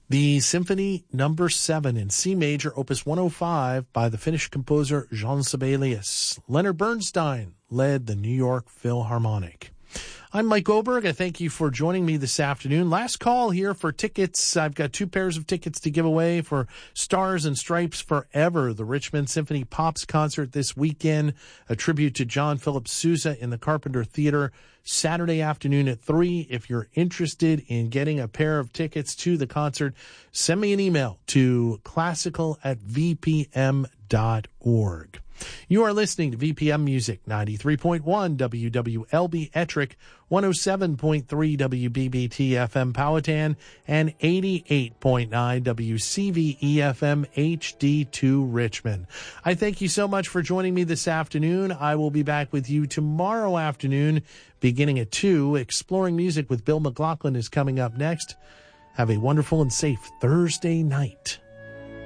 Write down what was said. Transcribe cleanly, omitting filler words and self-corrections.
The Symphony Number 7 in C major, Opus 105, by the Finnish composer Jean Sibelius. Leonard Bernstein led the New York Philharmonic. I'm Mike Oberg. I thank you for joining me this afternoon. Last call here for tickets. I've got 2 pairs of tickets to give away for Stars and Stripes Forever, the Richmond Symphony Pops concert this weekend, a tribute to John Philip Sousa in the Carpenter Theater, Saturday afternoon at 3. If you're interested in getting a pair of tickets to the concert, send me an email to classical@vpm.org. You are listening to VPM Music, 93.1 WWLB Ettrick, 107.3 WBBT FM Powhatan, and 88.9 WCVE FM HD2 Richmond. I thank you so much for joining me this afternoon. I will be back with you tomorrow afternoon, beginning at 2. Exploring Music with Bill McLaughlin is coming up next. Have a wonderful and safe Thursday night.